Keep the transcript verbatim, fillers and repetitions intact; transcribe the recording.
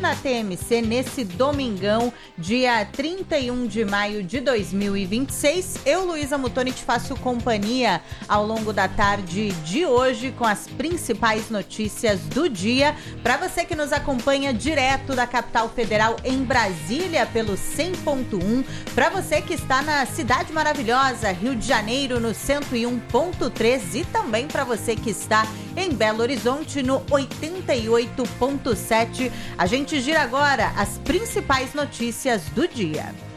na T M C nesse domingão, dia trinta e um de maio de dois mil e vinte e seis. Eu, Luísa Mutoni, te faço companhia ao longo da tarde de hoje com as principais notícias do dia. Para você que nos acompanha direto da capital federal em Brasília pelo cem ponto um, para você que está na cidade maravilhosa Rio de Janeiro no cento e um ponto três e também para você que está em Belo Horizonte no oitenta e oito ponto sete. A gente gira agora as principais notícias do dia.